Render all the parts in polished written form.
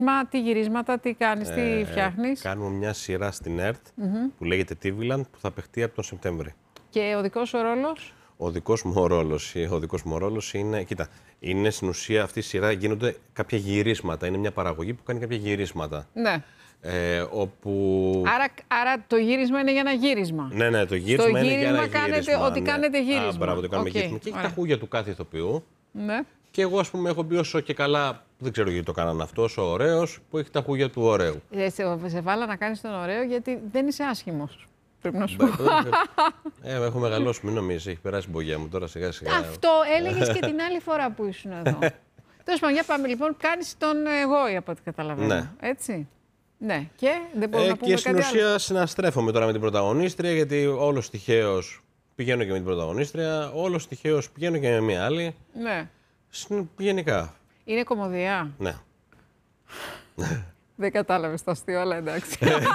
Τι γυρίσματα, τι κάνεις, τι φτιάχνεις? Κάνουμε μια σειρά στην ΕΡΤ που λέγεται Τίβιλαντ που θα παιχτεί από τον Σεπτέμβρη. Και ο δικός σου ρόλος? Ο δικός μου ρόλος είναι, κοίτα, είναι στην ουσία αυτή η σειρά γίνονται κάποια γυρίσματα. Είναι μια παραγωγή που κάνει κάποια γυρίσματα. Ναι. Όπου... Άρα το γύρισμα είναι για ένα γύρισμα. Ναι, το γύρισμα είναι για ένα κάνετε, γύρισμα. ότι κάνετε γύρισμα. Μπράβο, το κάνουμε γύρισμα. Και έχει τα χούγια του κάθε ηθοποιού. Ναι. Και εγώ, ας πούμε, έχω μπει όσο και καλά, δεν ξέρω γιατί το κάνανε αυτό, ο ωραίος που έχει τα χούγια του ωραίου. Σε βάλα να κάνεις τον ωραίο γιατί δεν είσαι άσχημος. Πρέπει να σου πω. Έχω μεγαλώσει, μην νομίζεις, έχει περάσει η μπογιά μου τώρα σιγά σιγά. Αυτό έλεγες και την άλλη φορά που ήσουν εδώ. Τέλος πάντων, για πάμε λοιπόν, κάνεις τον εγώ, από ό,τι καταλαβαίνω. Ναι. Έτσι. Ναι, και δεν μπορούμε να πούμε και στην κάτι ουσία άλλο. συναστρέφομαι τώρα με την πρωταγωνίστρια, γιατί όλος τυχαίως πηγαίνω και με την πρωταγωνίστρια, όλος τυχαίως πηγαίνω και με μια άλλη. Ναι. Γενικά. Είναι κωμωδία. Ναι. Δεν κατάλαβες το αστείο, αλλά εντάξει.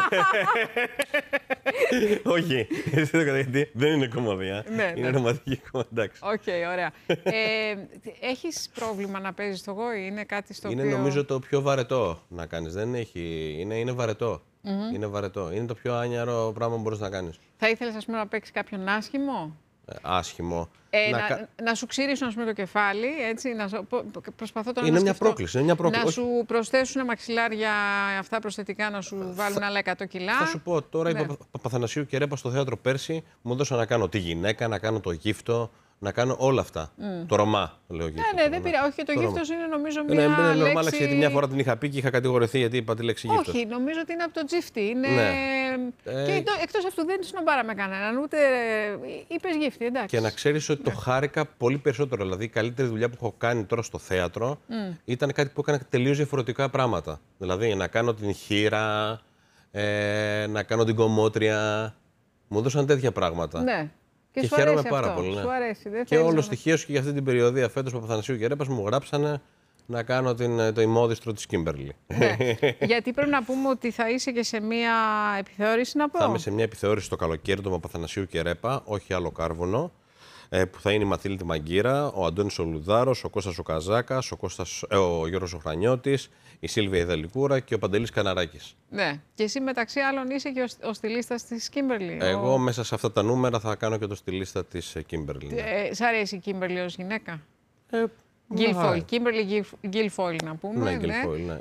Όχι, εσύ το γιατί δεν είναι κωμωδία. Είναι ρομαντική κωμωδία. Οκ, ωραία. Έχεις πρόβλημα να παίζεις το εγώ ή είναι κάτι στο οποίο... Είναι νομίζω το πιο βαρετό να κάνεις. Δεν έχει... Είναι βαρετό. Είναι βαρετό. Είναι το πιο άνιαρο πράγμα που μπορείς να κάνεις. Θα ήθελες, ας πούμε, να παίξεις κάποιον άσχημο? Άσχημο. Να σου ξύρισουν, ας πούμε, το κεφάλι, έτσι, προσπαθώ τώρα είναι να μια πρόκληση, είναι μια πρόκληση. Να σου προσθέσουν μαξιλάρια, αυτά προσθετικά, να σου βάλουν άλλα 100 κιλά. Θα σου πω, τώρα η Παπαθανασίου και Ρέπα στο θέατρο πέρσι μου έδωσαν να κάνω τη γυναίκα, να κάνω το γύφτο, να κάνω όλα αυτά. Το Ρωμά, λέω γύφτο. Ναι, δεν πειράζει. Όχι, το γύφτος είναι νομίζω μια λέξη... Είναι λέξη... γιατί μια φορά την είχα πει και είχα κατηγορηθεί γιατί είπα τη λέξη γύφτος. Όχι, νομίζω ότι είναι από το τζίφτη. Είναι... Και εκτός αυτού δεν σνομπάραμε κανέναν, ούτε είπες γύφτη, εντάξει. Και να ξέρεις ότι το χάρηκα πολύ περισσότερο. Δηλαδή, η καλύτερη δουλειά που έχω κάνει τώρα στο θέατρο ήταν κάτι που έκανα τελείως διαφορετικά πράγματα. Δηλαδή, να κάνω την χήρα, να κάνω την κομμότρια. Μου έδωσαν τέτοια πράγματα. Ναι. Και χαίρομαι πάρα πολύ. Σου αρέσει, δεν και όλο τυχαίως και για αυτή την περιοδία φέτος Παπαθανασίου και Ρέπας μου γράψανε να κάνω το ημώδιστρο της Κίμπερλι. Ναι. Γιατί πρέπει να πούμε ότι θα είσαι και σε μία επιθεώρηση, να πω. Θα είμαι σε μία επιθεώρηση το καλοκαίρι του Παπαθανασίου και Ρέπα, όχι άλλο Κάρβουνο, που θα είναι η Μαθήλτη Μαγκύρα, ο Αντώνης ο Λουδάρος, ο Κώστας ο Καζάκας, ο Γιώργος ο Χρανιώτης, η Σίλβια Ιδαλικούρα και ο Παντελής Καναράκης. Ναι. Και εσύ μεταξύ άλλων είσαι και ο στιλίστας της Κίμπερλι. Εγώ μέσα σε αυτά τα νούμερα θα κάνω και το στιλίστα της Κίμπερλι. Σ' αρέσει η Κίμπερλι ως γυναίκα? Γκίλφοιλ. Κίμπερλι Γκίλφοιλ να πούμε. Ναι, Γκίλφοιλ, ναι.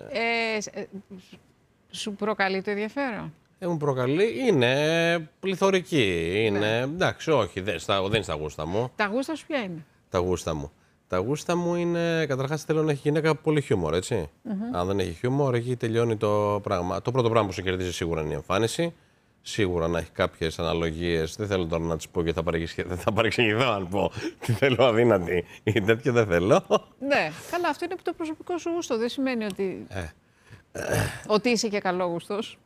Σου προκαλεί το ενδιαφέρον? Μου προκαλεί, είναι πληθωρική. Είναι, εντάξει, όχι, δεν είναι στα γούστα μου. Τα γούστα σου ποια είναι? Τα γούστα μου. Τα γούστα μου είναι, καταρχάς θέλω να έχει γυναίκα πολύ χιούμορ, έτσι. Αν δεν έχει χιούμορ, εκεί τελειώνει το πράγμα. Το πρώτο πράγμα που σε κερδίζει σίγουρα είναι η εμφάνιση. Σίγουρα να έχει κάποιες αναλογίες. Δεν θέλω τώρα να τις πω γιατί θα παρεξηγηθώ αν πω τι θέλω αδύνατη ή τέτοιο δεν θέλω. Ναι, καλά, αυτό είναι το προσωπικό σου γούστο. Δεν σημαίνει ότι... Ότι είσαι και καλόγουστος.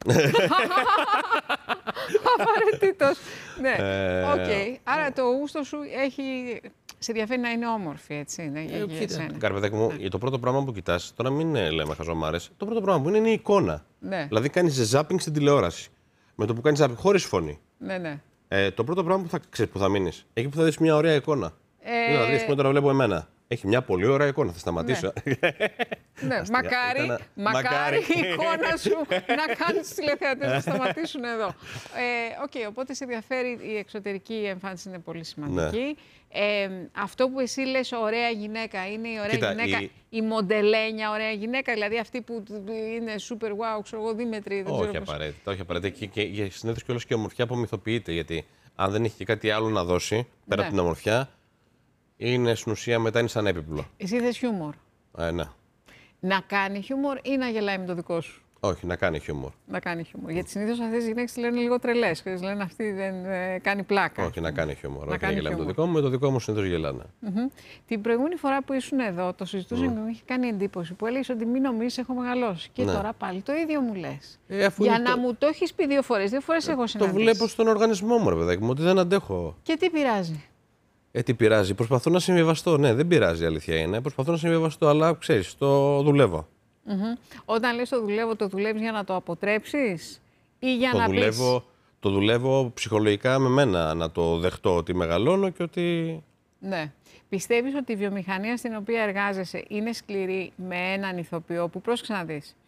Απαραίτητος. Ναι, οκ. Άρα το γούστο σου σε ενδιαφέρει να είναι όμορφη, έτσι. Καρπεδάκι μου, το πρώτο πράγμα που κοιτάς, τώρα μην λέμε χαζομάρες, το πρώτο πράγμα που είναι η εικόνα. Δηλαδή κάνεις ζάπινγκ στην τηλεόραση. Με το που κάνεις ζάπινγκ, χωρίς φωνή. Ναι. Το πρώτο πράγμα που θα μείνεις, εκεί που θα δεις μια ωραία εικόνα. Δηλαδή, τώρα βλέπω εμένα. Έχει μια πολύ ωραία εικόνα. Θα σταματήσω. Ναι, μακάρι η εικόνα σου να κάνει τους τηλεθεατές να σταματήσουν εδώ. Οπότε σε ενδιαφέρει η εξωτερική εμφάνιση, είναι πολύ σημαντική. Αυτό που εσύ λες ωραία γυναίκα, είναι η ωραία γυναίκα, η μοντελένια ωραία γυναίκα, δηλαδή αυτή που είναι super wow, ξέρω εγώ, Δήμετρη. Όχι απαραίτητα. Και συνήθως κιόλας και η ομορφιά απομυθοποιείται. Γιατί αν δεν έχει και κάτι άλλο να δώσει πέρα από την ομορφιά, είναι στην ουσία μετά είναι σαν έπιπλο. Εσύ θες χιούμορ. Ναι. Να κάνει χιούμορ ή να γελάει με το δικό σου? Όχι, να κάνει χιούμορ. Να κάνει χιούμορ. Γιατί συνήθως αυτές οι γυναίκες τη λένε λίγο τρελές. Τις λένε αυτή δεν κάνει πλάκα. Όχι, να κάνει χιούμορ. Όχι, να γελάει με το δικό μου. Με το δικό μου συνήθως γελάνε. Την προηγούμενη φορά που ήσουν εδώ, το συζητούσαμε και μου είχε κάνει εντύπωση που έλεγες ότι μην νομίζεις έχω μεγαλώσει. Και τώρα πάλι το ίδιο μου λες. Για να μου το έχεις πει 2 φορές. 2 φορές έχω συναντήσει. Το βλέπω στον οργανισμό μου, ρε παιδάκι μου, ότι δεν αντέχω. Και τι πειράζει? Τι πειράζει, προσπαθώ να συμβιβαστώ. Ναι, δεν πειράζει, η αλήθεια είναι. Προσπαθώ να συμβιβαστώ, αλλά ξέρεις, το δουλεύω. Όταν λες το δουλεύεις για να το αποτρέψεις ή για να πεις... Το δουλεύω ψυχολογικά με μένα, να το δεχτώ ότι μεγαλώνω και ότι... Ναι. Πιστεύεις ότι η βιομηχανία στην οποία εργάζεσαι είναι σκληρή με έναν ηθοποιό που, πρόσεξε να δεις,